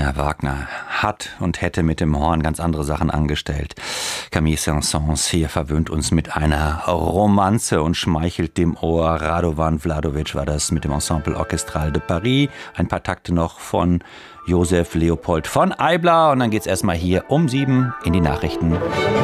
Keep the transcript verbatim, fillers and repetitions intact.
Ja, Wagner hat und hätte mit dem Horn ganz andere Sachen angestellt. Camille Saint-Saëns hier verwöhnt uns mit einer Romanze und schmeichelt dem Ohr. Radovan Vladovic war das mit dem Ensemble Orchestral de Paris. Ein paar Takte noch von Josef Leopold von Eibler. Und dann geht's erstmal hier um sieben in die Nachrichten.